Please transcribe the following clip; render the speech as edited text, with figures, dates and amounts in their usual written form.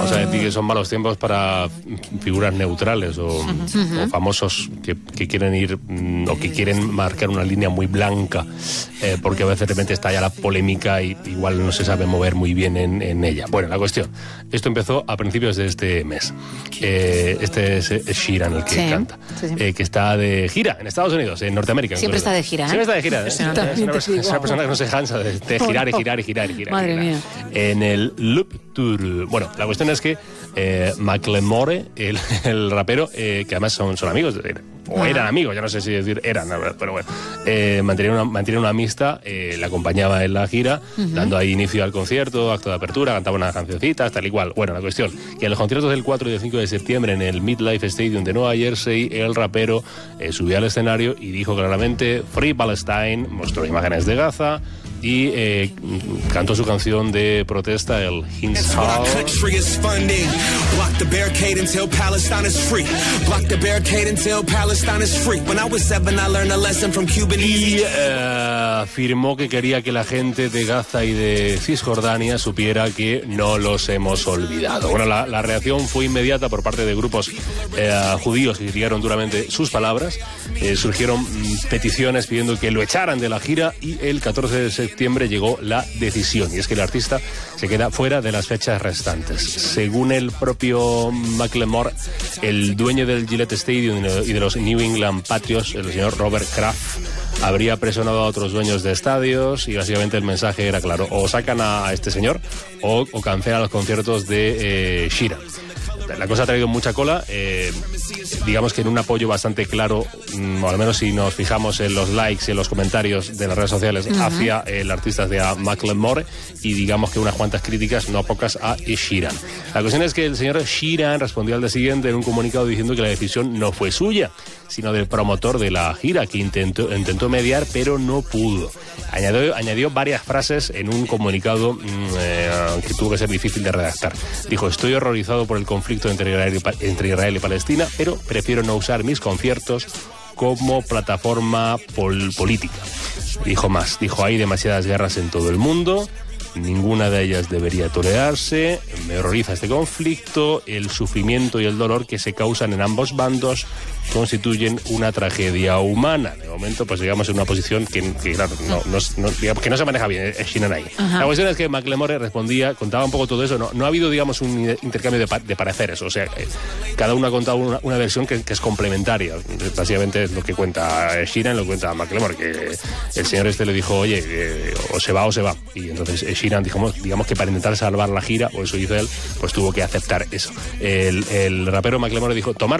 vamos a decir que son malos tiempos para figuras neutrales o famosos que quieren ir o que quieren marcar una línea muy blanca, porque a veces de repente está ya la polémica y igual no se sabe mover muy bien en ella. Bueno, la cuestión, esto empezó a principios de este mes. Este es Sheeran el que canta, que está de gira en Estados Unidos, en Norteamérica. Siempre está de gira, ¿eh? Siempre está de gira. Es una persona que no se cansa de girar y girar y girar y girar. Madre mía. En el Loop Tour. Bueno, la cuestión es que Macklemore, el rapero, que además son amigos, o eran amigos, ya no sé si decir eran, pero bueno, mantenían una amistad, le acompañaba en la gira, dando ahí inicio al concierto, acto de apertura, cantaba unas cancioncitas, tal y cual. Bueno, la cuestión, que en los conciertos del 4 y del 5 de septiembre en el MetLife Stadium de Nueva Jersey, el rapero subió al escenario y dijo claramente Free Palestine, mostró imágenes de Gaza y cantó su canción de protesta, el Hins Hall. Y afirmó que quería que la gente de Gaza y de Cisjordania supiera que no los hemos olvidado. Bueno, la reacción fue inmediata por parte de grupos judíos que criticaron duramente sus palabras. Surgieron peticiones pidiendo que lo echaran de la gira y el 14 de septiembre llegó la decisión, y es que el artista se queda fuera de las fechas restantes. Según el propio Macklemore, el dueño del Gillette Stadium y de los New England Patriots, el señor Robert Kraft, habría presionado a otros dueños de estadios y básicamente el mensaje era claro: o sacan a este señor o cancelan los conciertos de Sheeran. La cosa ha traído mucha cola, digamos que en un apoyo bastante claro, o al menos si nos fijamos en los likes y en los comentarios de las redes sociales hacia el artista de Macklemore, y digamos que unas cuantas críticas, no pocas, a Sheeran. La cuestión es que el señor Sheeran respondió al día siguiente en un comunicado diciendo que la decisión no fue suya, sino del promotor de la gira, que intentó mediar, pero no pudo. Añadió varias frases en un comunicado que tuvo que ser difícil de redactar. Dijo: estoy horrorizado por el conflicto entre Israel y Palestina, pero prefiero no usar mis conciertos como plataforma política. Dijo más, dijo: hay demasiadas guerras en todo el mundo, ninguna de ellas debería tolerarse, me horroriza este conflicto, el sufrimiento y el dolor que se causan en ambos bandos constituyen una tragedia humana. De momento, pues digamos en una posición que claro, digamos que no se maneja bien Sheeran ahí. La cuestión es que Macklemore respondía, contaba un poco todo eso. No ha habido, digamos, un intercambio de pareceres. O sea, cada uno ha contado una versión que es complementaria. Básicamente es lo que cuenta Sheeran, lo que cuenta Macklemore, que el señor le dijo: oye, o se va o se va. Y entonces Sheeran, digamos que para intentar salvar la gira, o eso hizo él, pues tuvo que aceptar eso. El rapero Macklemore dijo: tomar